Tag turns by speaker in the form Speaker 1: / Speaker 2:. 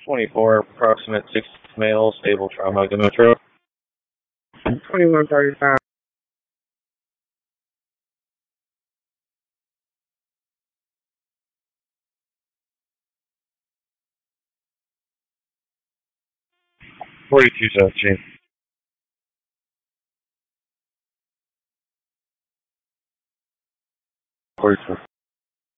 Speaker 1: 24, approximate 6 male, stable trauma, the metro.
Speaker 2: 2135.
Speaker 1: 4217. 42.